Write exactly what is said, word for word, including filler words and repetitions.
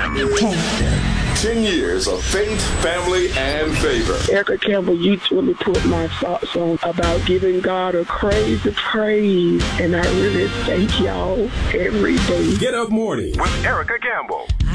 ten. ten years of faith, family, and favor. Erica Campbell, you really put my thoughts on about giving God a crazy praise, and I really thank y'all every day. Get Up Morning with Erica Campbell.